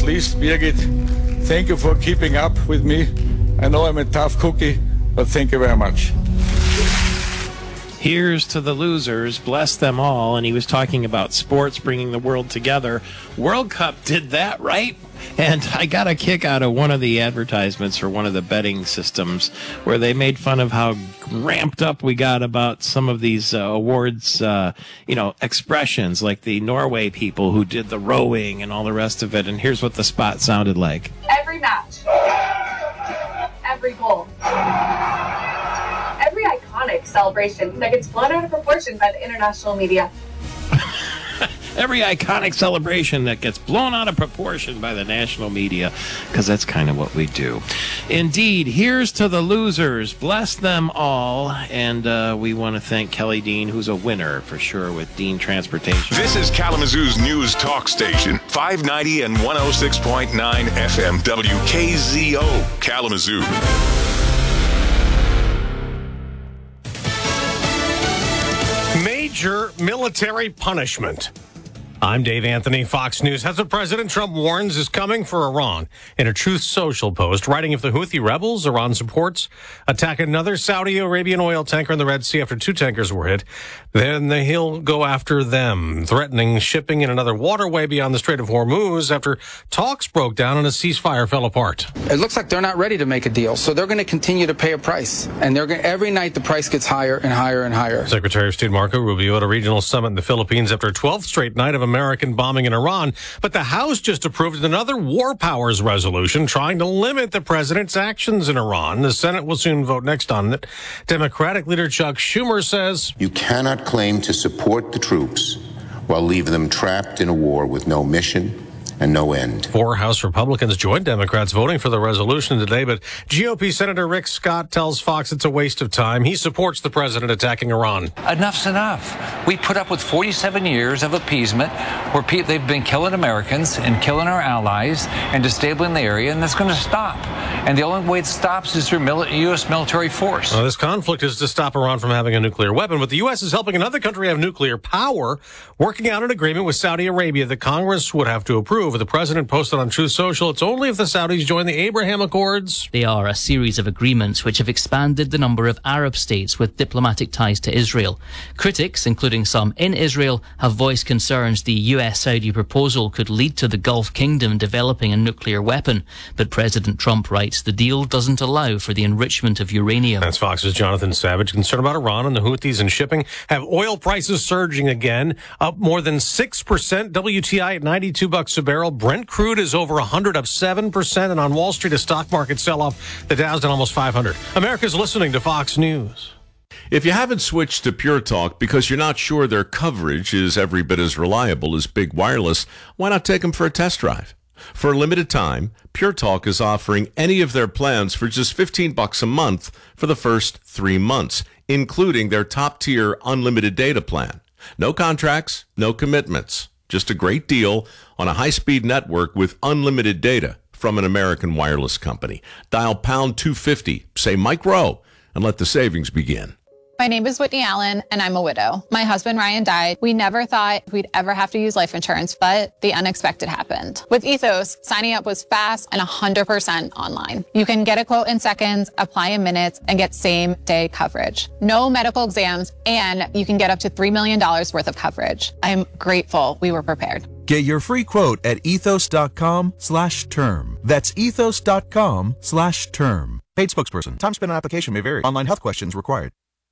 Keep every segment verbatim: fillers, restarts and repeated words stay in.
least, Birgit, thank you for keeping up with me. I know I'm a tough cookie, but thank you very much. Here's to the losers, bless them all. And he was talking about sports bringing the world together. World Cup did that, right? And I got a kick out of one of the advertisements for one of the betting systems where they made fun of how ramped up we got about some of these uh, awards, uh, you know, expressions like the Norway people who did the rowing and all the rest of it. And here's what the spot sounded like. Every match, every goal, every iconic celebration that gets blown out of proportion by the international media. Every iconic celebration that gets blown out of proportion by the national media, because that's kind of what we do. Indeed, here's to the losers. Bless them all. And uh, we want to thank Kelly Dean, who's a winner for sure with Dean Transportation. This is Kalamazoo's news talk station, five ninety and one oh six point nine F M W K Z O, Kalamazoo. Major military punishment. I'm Dave Anthony. Fox News has what President Trump warns is coming for Iran. In a Truth Social post, writing if the Houthi rebels Iran supports attack another Saudi Arabian oil tanker in the Red Sea after two tankers were hit, then he'll go after them, threatening shipping in another waterway beyond the Strait of Hormuz after talks broke down and a ceasefire fell apart. It looks like they're not ready to make a deal, so they're going to continue to pay a price. And they're going every night the price gets higher and higher and higher. Secretary of State Marco Rubio at a regional summit in the Philippines after a twelfth straight night of American bombing in Iran. But the House just approved another war powers resolution trying to limit the president's actions in Iran. The Senate will soon vote next on it. Democratic leader Chuck Schumer says, "You cannot claim to support the troops while leaving them trapped in a war with no mission and no end." Four House Republicans joined Democrats voting for the resolution today, but G O P Senator Rick Scott tells Fox it's a waste of time. He supports the president attacking Iran. Enough's enough. We put up with forty-seven years of appeasement where pe- they've been killing Americans and killing our allies and disabling the area, and that's going to stop. And the only way it stops is through mil- U S military force. Now, this conflict is to stop Iran from having a nuclear weapon, but the U S is helping another country have nuclear power, working out an agreement with Saudi Arabia that Congress would have to approve. The president posted on Truth Social, it's only if the Saudis join the Abraham Accords. They are a series of agreements which have expanded the number of Arab states with diplomatic ties to Israel. Critics, including some in Israel, have voiced concerns the U S-Saudi proposal could lead to the Gulf Kingdom developing a nuclear weapon. But President Trump writes the deal doesn't allow for the enrichment of uranium. That's Fox's Jonathan Savage. Concerned about Iran and the Houthis and shipping have oil prices surging again, up more than six percent. W T I at ninety-two bucks a barrel. Brent crude is over one hundred, up seven percent. And on Wall Street, a stock market sell-off. The Dow's down almost five hundred. America's listening to Fox News. If you haven't switched to Pure Talk because you're not sure their coverage is every bit as reliable as Big Wireless, why not take them for a test drive? For a limited time, Pure Talk is offering any of their plans for just fifteen bucks a month for the first three months, including their top-tier unlimited data plan. No contracts, no commitments. Just a great deal on a high-speed network with unlimited data from an American wireless company. Dial pound two fifty, say Mike Rowe, and let the savings begin. My name is Whitney Allen, and I'm a widow. My husband, Ryan, died. We never thought we'd ever have to use life insurance, but the unexpected happened. With Ethos, signing up was fast and one hundred percent online. You can get a quote in seconds, apply in minutes, and get same-day coverage. No medical exams, and you can get up to three million dollars worth of coverage. I'm grateful we were prepared. Get your free quote at ethos.com slash term. That's ethos.com slash term. Paid spokesperson. Time spent on application may vary. Online health questions required.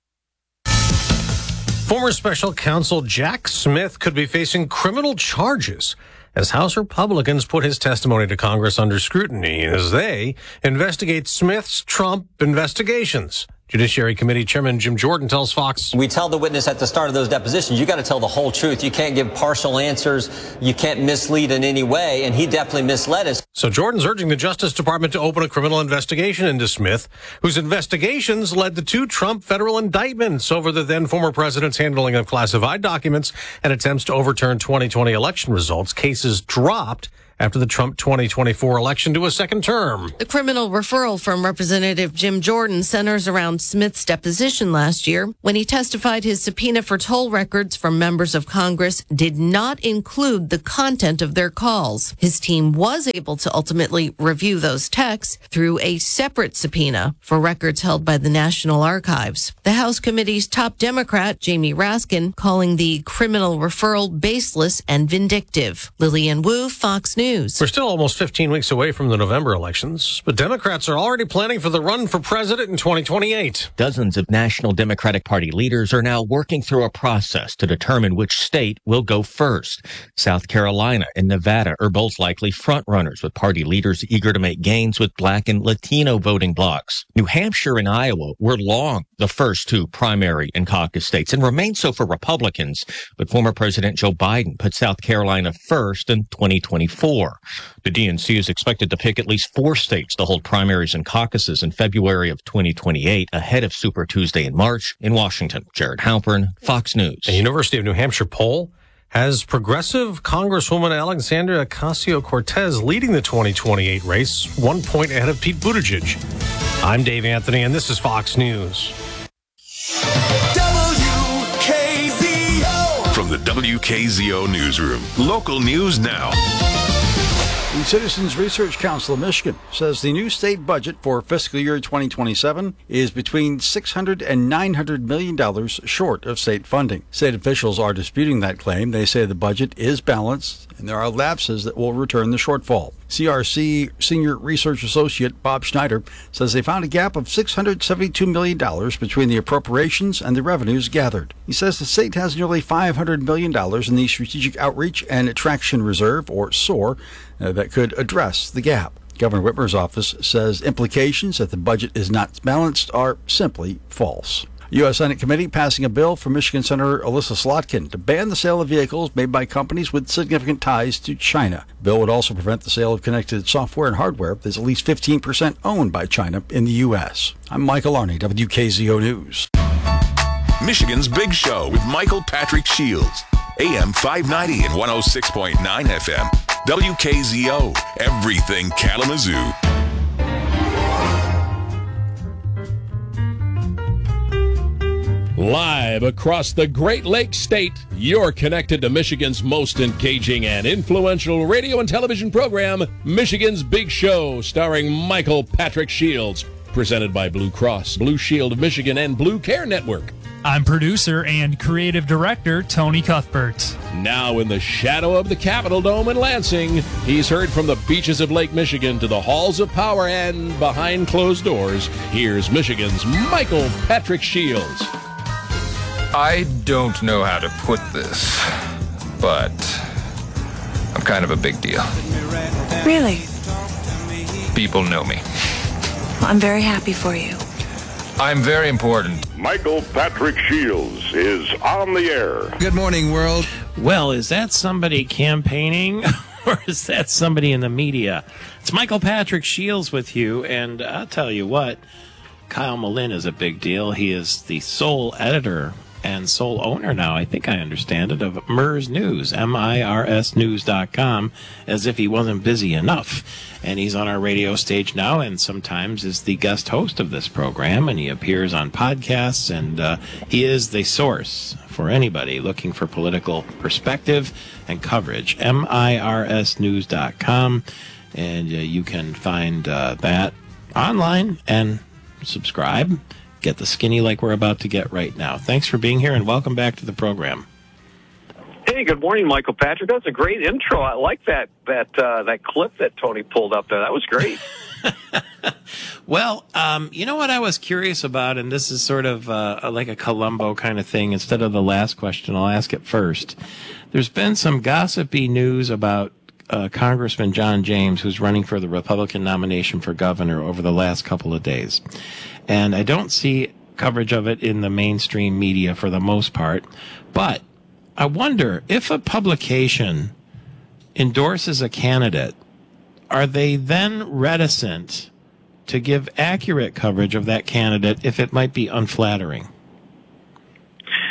Former special counsel Jack Smith could be facing criminal charges as House Republicans put his testimony to Congress under scrutiny as they investigate Smith's Trump investigations. Judiciary Committee Chairman Jim Jordan tells Fox, "We tell the witness at the start of those depositions, you got to tell the whole truth. You can't give partial answers. You can't mislead in any way." And he definitely misled us. So Jordan's urging the Justice Department to open a criminal investigation into Smith, whose investigations led to two Trump federal indictments over the then former president's handling of classified documents and attempts to overturn twenty twenty election results. Cases dropped after the Trump twenty twenty-four election to a second term. The criminal referral from Representative Jim Jordan centers around Smith's deposition last year when he testified his subpoena for toll records from members of Congress did not include the content of their calls. His team was able to ultimately review those texts through a separate subpoena for records held by the National Archives. The House committee's top Democrat, Jamie Raskin, calling the criminal referral baseless and vindictive. Lillian Wu, Fox News. We're still almost fifteen weeks away from the November elections, but Democrats are already planning for the run for president in twenty twenty-eight. Dozens of National Democratic Party leaders are now working through a process to determine which state will go first. South Carolina and Nevada are both likely frontrunners, with party leaders eager to make gains with Black and Latino voting blocs. New Hampshire and Iowa were long the first two primary and caucus states and remain so for Republicans, but former President Joe Biden put South Carolina first in twenty twenty-four. The D N C is expected to pick at least four states to hold primaries and caucuses in February of twenty twenty-eight, ahead of Super Tuesday in March. In Washington, Jared Halpern, Fox News. A University of New Hampshire poll has progressive Congresswoman Alexandria Ocasio-Cortez leading the twenty twenty-eight race, one point ahead of Pete Buttigieg. I'm Dave Anthony, and this is Fox News. W K Z O. From the W K Z O newsroom, local news now. The Citizens Research Council of Michigan says the new state budget for fiscal year twenty twenty-seven is between six hundred and nine hundred million dollars short of state funding. State officials are disputing that claim. They say the budget is balanced and there are lapses that will return the shortfall. C R C Senior Research Associate Bob Schneider says they found a gap of six hundred seventy-two million dollars between the appropriations and the revenues gathered. He says the state has nearly five hundred million dollars in the Strategic Outreach and Attraction Reserve, or S O R, uh, that could address the gap. Governor Whitmer's office says implications that the budget is not balanced are simply false. U S Senate committee passing a bill from Michigan Senator Alyssa Slotkin to ban the sale of vehicles made by companies with significant ties to China. The bill would also prevent the sale of connected software and hardware that's at least fifteen percent owned by China in the U S. I'm Michael Arney, W K Z O News. Michigan's Big Show with Michael Patrick Shields. A M five ninety and one oh six point nine F M. W K Z O. Everything Kalamazoo. Live across the Great Lakes State, you're connected to Michigan's most engaging and influential radio and television program, Michigan's Big Show, starring Michael Patrick Shields. Presented by Blue Cross, Blue Shield of Michigan, and Blue Care Network. I'm producer and creative director Tony Cuthbert. Now in the shadow of the Capitol Dome in Lansing, he's heard from the beaches of Lake Michigan to the halls of power and behind closed doors. Here's Michigan's Michael Patrick Shields. I don't know how to put this, but I'm kind of a big deal. Really? People know me. Well, I'm very happy for you. I'm very important. Michael Patrick Shields is on the air. Good morning, world. Well, is that somebody campaigning or is that somebody in the media? It's Michael Patrick Shields with you, and I'll tell you what, Kyle Malin is a big deal. He is the sole editor and sole owner now, I think I understand it, of M I R S News, M I R S news dot com, as if he wasn't busy enough. And he's on our radio stage now and sometimes is the guest host of this program, and he appears on podcasts, and uh, he is the source for anybody looking for political perspective and coverage, M I R S news dot com, and uh, you can find uh, that online and subscribe. Get the skinny like we're about to get right now. Thanks for being here, and welcome back to the program. Hey, good morning, Michael Patrick. That's a great intro. I like that that uh, that clip that Tony pulled up there. That was great. Well, um, you know what I was curious about, and this is sort of uh, like a Columbo kind of thing. Instead of the last question, I'll ask it first. There's been some gossipy news about uh, Congressman John James, who's running for the Republican nomination for governor, over the last couple of days. And I don't see coverage of it in the mainstream media for the most part. But I wonder, if a publication endorses a candidate, are they then reticent to give accurate coverage of that candidate if it might be unflattering?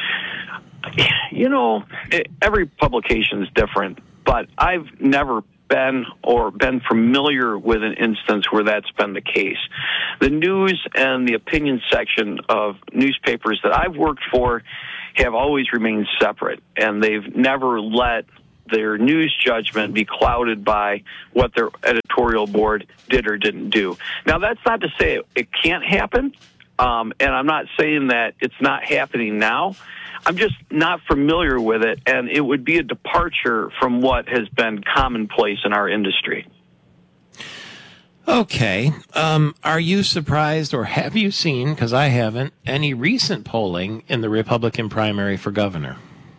You know, it, every publication is different, but I've never been or been familiar with an instance where that's been the case. The news and the opinion section of newspapers that I've worked for have always remained separate, and they've never let their news judgment be clouded by what their editorial board did or didn't do. Now, that's not to say it, it can't happen, um, and I'm not saying that it's not happening now. I'm just not familiar with it, and it would be a departure from what has been commonplace in our industry. Okay. Um, are you surprised, or have you seen, because I haven't, any recent polling in the Republican primary for governor?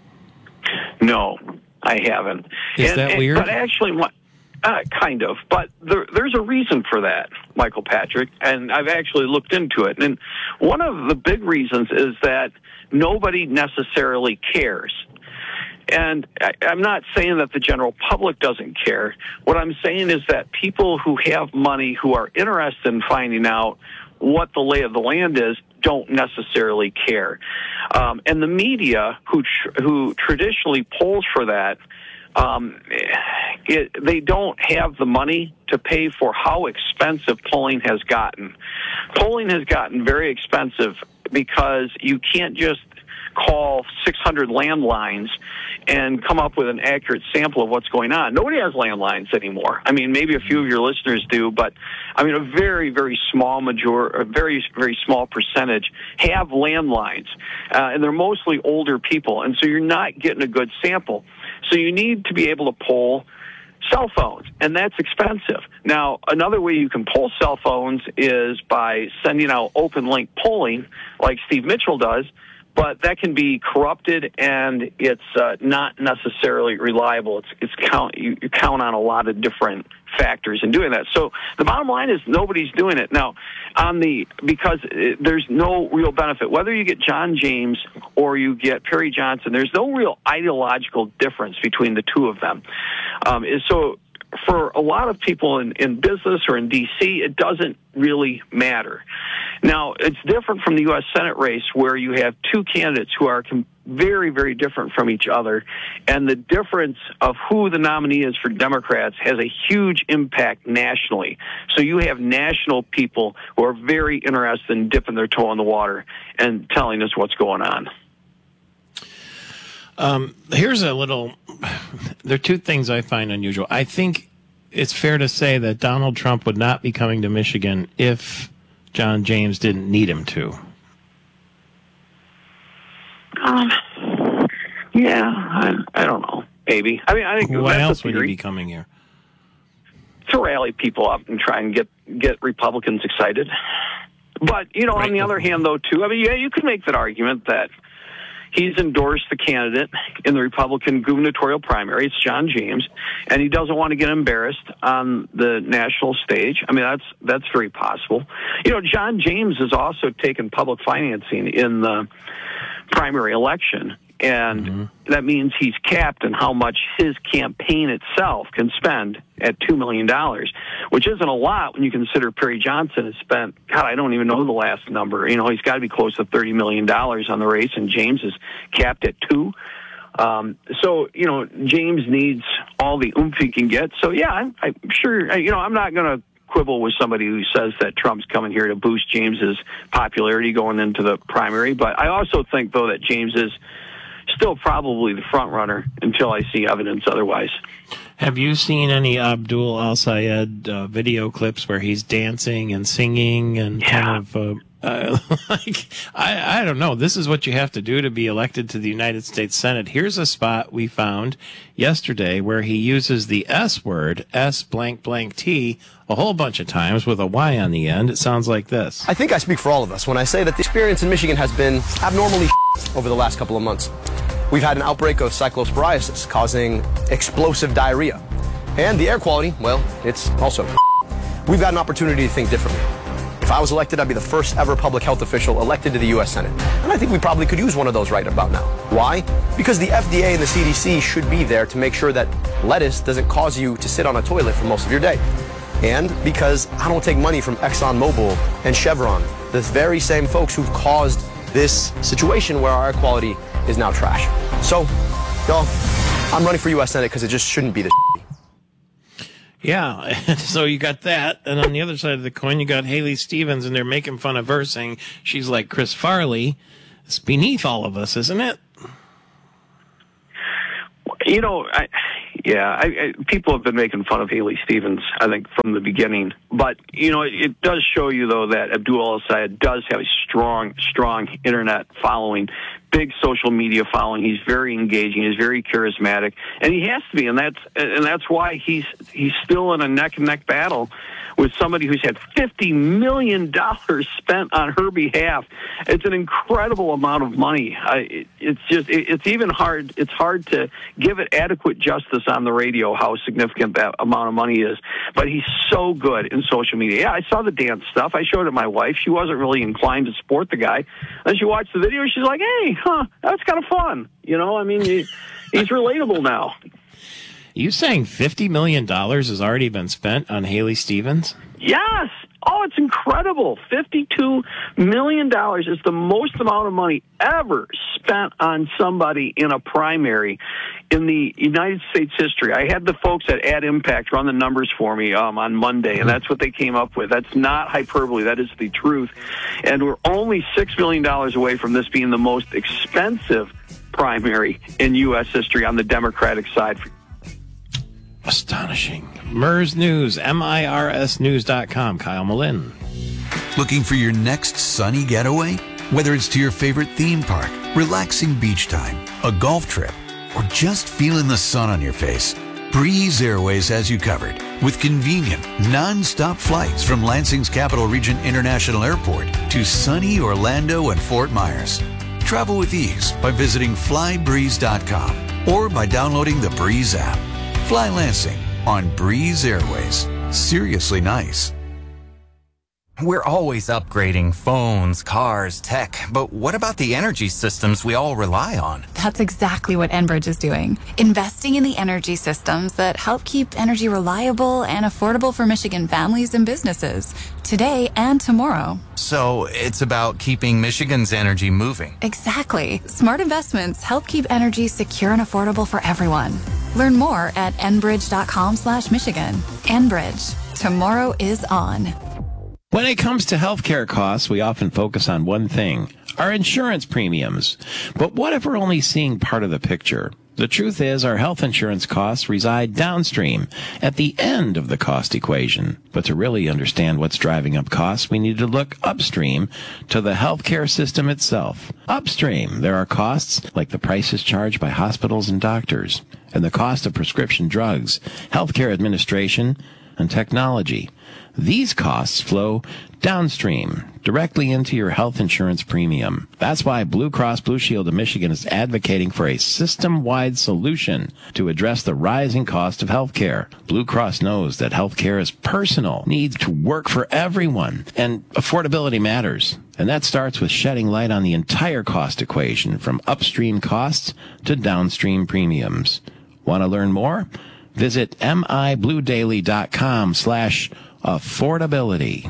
No, I haven't. Is and, that and, weird? But actually, uh, kind of. But there, there's a reason for that, Michael Patrick, and I've actually looked into it. And one of the big reasons is that nobody necessarily cares. And I, I'm not saying that the general public doesn't care. What I'm saying is that people who have money, who are interested in finding out what the lay of the land is, don't necessarily care. Um, and the media, who tr- who traditionally polls for that, um, it, they don't have the money to pay for how expensive polling has gotten. Polling has gotten very expensive because you can't just call six hundred landlines and come up with an accurate sample of what's going on. Nobody has landlines anymore. I mean, maybe a few of your listeners do, but I mean, a very, very small major, a very, very small percentage have landlines, uh, and they're mostly older people, and so you're not getting a good sample. So you need to be able to poll cell phones, and that's expensive. Now, another way you can poll cell phones is by sending out open link polling, like Steve Mitchell does, but that can be corrupted, and it's uh, not necessarily reliable. It's, it's count you, you count on a lot of different factors in doing that. So the bottom line is nobody's doing it now. On the because it, there's no real benefit whether you get John James or you get Perry Johnson. There's no real ideological difference between the two of them. Um, is so. For a lot of people in, in business or in D C, it doesn't really matter. Now, it's different from the U S Senate race where you have two candidates who are com- very, very different from each other, and the difference of who the nominee is for Democrats has a huge impact nationally. So you have national people who are very interested in dipping their toe in the water and telling us what's going on. Um, here's a little, there are two things I find unusual. I think it's fair to say that Donald Trump would not be coming to Michigan if John James didn't need him to. Um, yeah, I, I don't know. Maybe. I mean, I think why that's else would he be coming here? To rally people up and try and get get Republicans excited. But, you know, right. On the other hand, though, too, I mean, yeah, you could make that argument that he's endorsed the candidate in the Republican gubernatorial primary. It's John James, and he doesn't want to get embarrassed on the national stage. I mean, that's that's very possible. You know, John James has also taken public financing in the primary election, and mm-hmm. that means he's capped in how much his campaign itself can spend at two million dollars, which isn't a lot when you consider Perry Johnson has spent, God, I don't even know the last number. You know, he's got to be close to thirty million dollars on the race, and James is capped at two. Um, so, you know, James needs all the oomph he can get. So, yeah, I'm, I'm sure, you know, I'm not going to quibble with somebody who says that Trump's coming here to boost James's popularity going into the primary. But I also think, though, that James is still probably the front runner until I see evidence otherwise. Have you seen any Abdul Al-Sayed uh, video clips where he's dancing and singing and yeah. kind of uh, uh, like, I, I don't know. This is what you have to do to be elected to the United States Senate. Here's a spot we found yesterday where he uses the S word, S blank blank T, a whole bunch of times with a Y on the end. It sounds like this. I think I speak for all of us when I say that the experience in Michigan has been abnormally over the last couple of months. We've had an outbreak of cyclosporiasis causing explosive diarrhea. And the air quality, well, it's also We've got an opportunity to think differently. If I was elected, I'd be the first ever public health official elected to the U S Senate. And I think we probably could use one of those right about now. Why? Because the F D A and the C D C should be there to make sure that lettuce doesn't cause you to sit on a toilet for most of your day. And because I don't take money from ExxonMobil and Chevron, the very same folks who've caused this situation where our air quality is now trash. So, y'all, I'm running for U S Senate because it just shouldn't be this. Yeah, so you got that, and on the other side of the coin, you got Haley Stevens, and they're making fun of her, saying she's like Chris Farley. It's beneath all of us, isn't it? You know, I, yeah, I, I, people have been making fun of Haley Stevens, I think, from the beginning. But, you know, it, it does show you, though, that Abdul El-Sayed does have a strong, strong Internet following, big social media following. He's very engaging. He's very charismatic. And he has to be, and that's and that's why he's he's still in a neck-and-neck battle with somebody who's had fifty million dollars spent on her behalf. It's an incredible amount of money. I, it, it's just, it, it's even hard, it's hard to give it adequate justice on the radio how significant that amount of money is. But he's so good in social media. Yeah, I saw the dance stuff. I showed it to my wife. She wasn't really inclined to support the guy. And she watched the video, she's like, hey, huh, that's kind of fun. You know, I mean, he, he's relatable now. You saying fifty million dollars has already been spent on Haley Stevens? Yes. Oh, it's incredible. fifty-two million dollars is the most amount of money ever spent on somebody in a primary in the United States history. I had the folks at Ad Impact run the numbers for me um, on Monday, and that's what they came up with. That's not hyperbole. That is the truth. And we're only six million dollars away from this being the most expensive primary in U S history on the Democratic side. Astonishing. M I R S News, M I R S news dot com. Kyle Malin. Looking for your next sunny getaway? Whether it's to your favorite theme park, relaxing beach time, a golf trip, or just feeling the sun on your face, Breeze Airways has you covered with convenient, non-stop flights from Lansing's Capital Region International Airport to sunny Orlando and Fort Myers. Travel with ease by visiting fly breeze dot com or by downloading the Breeze app. Fly Lansing on Breeze Airways. Seriously nice. We're always upgrading phones, cars, tech, but what about the energy systems we all rely on? That's exactly what Enbridge is doing. Investing in the energy systems that help keep energy reliable and affordable for Michigan families and businesses, today and tomorrow. So it's about keeping Michigan's energy moving. Exactly. Smart investments help keep energy secure and affordable for everyone. Learn more at enbridge.com slash Michigan. Enbridge. Tomorrow is on. When it comes to healthcare costs, we often focus on one thing, our insurance premiums. But what if we're only seeing part of the picture? The truth is our health insurance costs reside downstream, at the end of the cost equation. But to really understand what's driving up costs, we need to look upstream to the healthcare system itself. Upstream, there are costs like the prices charged by hospitals and doctors, and the cost of prescription drugs, healthcare administration, and technology. These costs flow downstream, directly into your health insurance premium. That's why Blue Cross Blue Shield of Michigan is advocating for a system-wide solution to address the rising cost of health care. Blue Cross knows that health care is personal, needs to work for everyone, and affordability matters. And that starts with shedding light on the entire cost equation, from upstream costs to downstream premiums. Want to learn more? Visit mibluedaily.com slash affordability.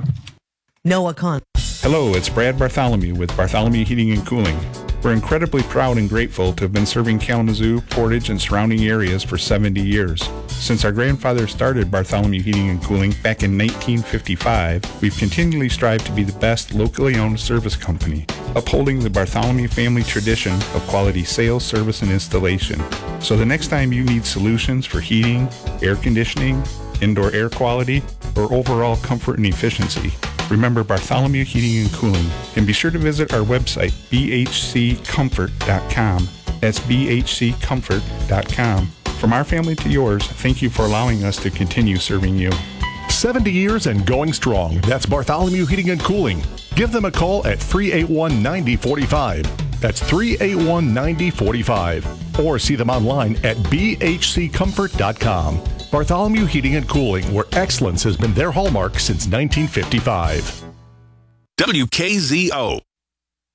Noah Kahn. Hello, it's Brad Bartholomew with Bartholomew Heating and Cooling. We're incredibly proud and grateful to have been serving Kalamazoo, Portage, and surrounding areas for seventy years. Since our grandfather started Bartholomew Heating and Cooling back in nineteen fifty-five, we've continually strived to be the best locally owned service company, upholding the Bartholomew family tradition of quality sales, service, and installation. So the next time you need solutions for heating, air conditioning, indoor air quality, or overall comfort and efficiency, remember Bartholomew Heating and Cooling, and be sure to visit our website, b h c comfort dot com. That's b h c comfort dot com. From our family to yours, thank you for allowing us to continue serving you. seventy years and going strong. That's Bartholomew Heating and Cooling. Give them a call at three eight one, nine zero four five. That's three eight one, nine zero four five. Or see them online at b h c comfort dot com. Bartholomew Heating and Cooling, where excellence has been their hallmark since nineteen fifty-five. W K Z O.